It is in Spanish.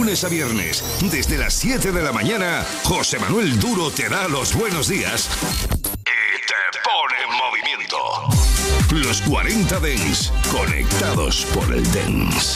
lunes a viernes, desde las 7 de la mañana, José Manuel Duro te da los buenos días y te pone en movimiento. Los 40 Dance, conectados por el Dance.